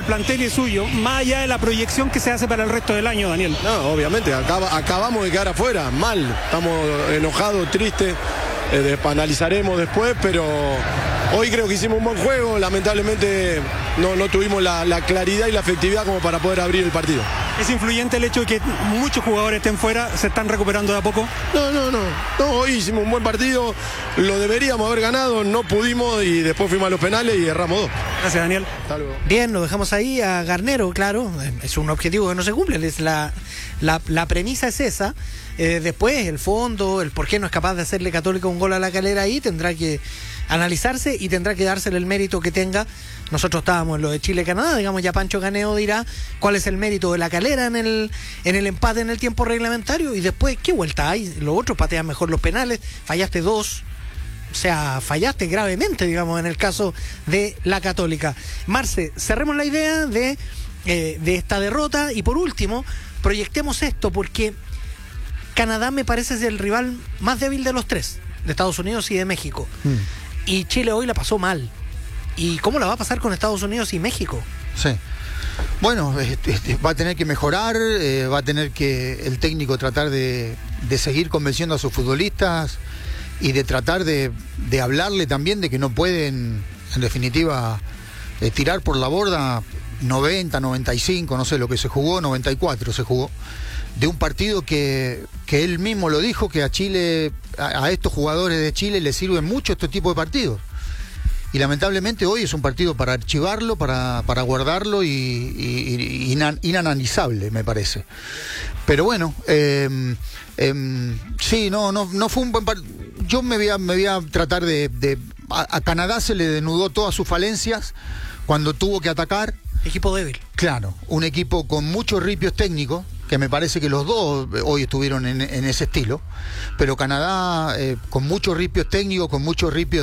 plantel y suyo, más allá de la proyección que se hace para el resto del año, Daniel? No, obviamente, acabamos de quedar afuera, mal, estamos enojados, tristes, analizaremos después, pero hoy creo que hicimos un buen juego, lamentablemente no tuvimos la claridad y la efectividad como para poder abrir el partido. ¿Es influyente el hecho de que muchos jugadores estén fuera, se están recuperando de a poco? No, hoy hicimos un buen partido, lo deberíamos haber ganado, no pudimos y después fuimos a los penales y erramos 2. Gracias, Daniel. Hasta luego. Bien, lo dejamos ahí a Garnero, claro, es un objetivo que no se cumple, la premisa es esa. Después el fondo, el por qué no es capaz de hacerle Católica un gol a La Calera ahí, tendrá que analizarse y tendrá que dársele el mérito que tenga. Nosotros estábamos en lo de Chile-Canadá, digamos, ya Pancho Caneo dirá cuál es el mérito de La Calera en el empate en el tiempo reglamentario, y después, ¿qué vuelta hay? Los otros patean mejor los penales, fallaste 2, o sea, fallaste gravemente, digamos, en el caso de la Católica. Marce, cerremos la idea de esta derrota, y por último, proyectemos esto, porque Canadá me parece es el rival más débil de los tres, de Estados Unidos y de México. Y Chile hoy la pasó mal. ¿Y cómo la va a pasar con Estados Unidos y México? Sí. Bueno, va a tener que mejorar, va a tener que el técnico tratar de seguir convenciendo a sus futbolistas y de tratar de hablarle también de que no pueden, en definitiva, tirar por la borda 90, 95, no sé lo que se jugó, 94 se jugó, de un partido que él mismo lo dijo, que a Chile, a estos jugadores de Chile les sirven mucho este tipo de partidos. Y lamentablemente hoy es un partido para archivarlo, para guardarlo y inanalizable, me parece. Pero bueno, sí, no fue un buen partido. Yo me voy a tratar a Canadá se le denudó todas sus falencias cuando tuvo que atacar. Equipo débil. Claro, un equipo con muchos ripios técnicos, que me parece que los dos hoy estuvieron en ese estilo, pero Canadá con muchos ripios técnicos, con muchos ripios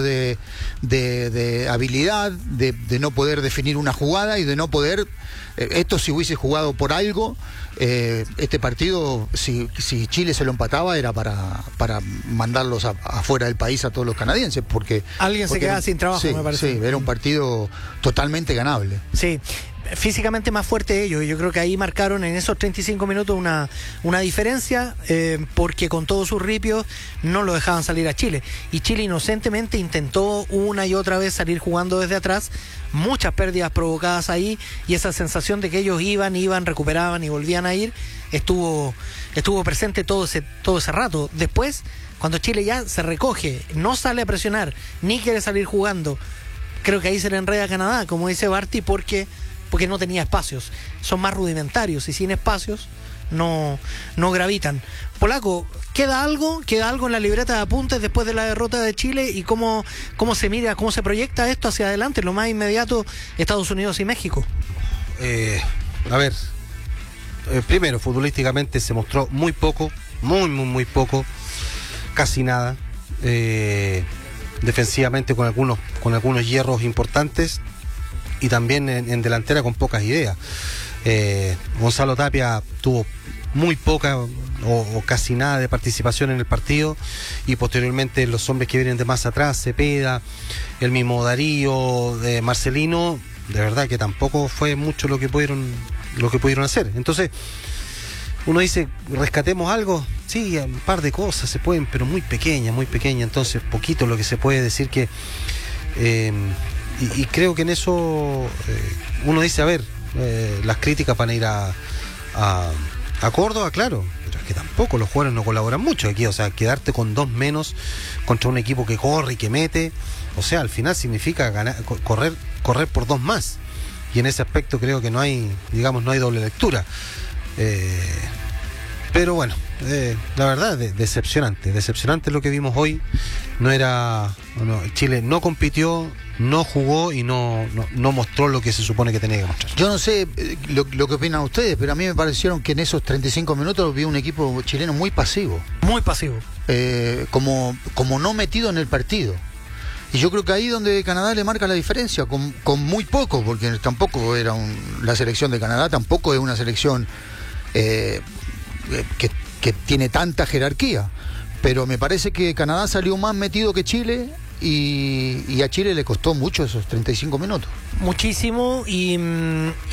de habilidad, de no poder definir una jugada y de no poder, esto si hubiese jugado por algo, este partido, si Chile se lo empataba, era para mandarlos afuera del país a todos los canadienses, porque se quedaba sin trabajo, sí, me parece. Sí, era un partido totalmente ganable. Sí. Físicamente más fuerte ellos, y yo creo que ahí marcaron en esos 35 minutos una diferencia, porque con todos sus ripios no lo dejaban salir a Chile, y Chile inocentemente intentó una y otra vez salir jugando desde atrás, muchas pérdidas provocadas ahí, y esa sensación de que ellos iban, recuperaban y volvían a ir, estuvo presente todo ese rato. Después, cuando Chile ya se recoge, no sale a presionar, ni quiere salir jugando, creo que ahí se le enreda a Canadá, como dice Barty, porque no tenía espacios, son más rudimentarios y sin espacios no gravitan. Polaco, ¿queda algo en la libreta de apuntes después de la derrota de Chile, y cómo se mira, cómo se proyecta esto hacia adelante, lo más inmediato, Estados Unidos y México? A ver, primero, futbolísticamente se mostró muy poco, muy poco, casi nada. Defensivamente con algunos hierros importantes, y también en delantera con pocas ideas. Gonzalo Tapia tuvo muy poca o casi nada de participación en el partido, y posteriormente los hombres que vienen de más atrás, Cepeda, el mismo Darío, Marcelino, de verdad que tampoco fue mucho lo que pudieron hacer. Entonces uno dice, rescatemos algo, sí, un par de cosas se pueden, pero muy pequeña, entonces poquito lo que se puede decir que y creo que en eso uno dice, a ver, las críticas van a ir a Córdoba, claro, pero es que tampoco los jugadores no colaboran mucho aquí, o sea, quedarte con 2 menos contra un equipo que corre y que mete, o sea, al final significa correr por 2 más, y en ese aspecto creo que no hay doble lectura. Pero bueno, la verdad, decepcionante lo que vimos hoy. Chile no compitió, no jugó y no mostró lo que se supone que tenía que mostrar. Yo no sé lo que opinan ustedes, pero a mí me parecieron que en esos 35 minutos vi un equipo chileno muy pasivo. Muy pasivo. Como no metido en el partido. Y yo creo que ahí donde Canadá le marca la diferencia, con muy poco, porque tampoco era la selección de Canadá, tampoco es una selección que tiene tanta jerarquía, pero me parece que Canadá salió más metido que Chile, y a Chile le costó mucho esos 35 minutos. Muchísimo, y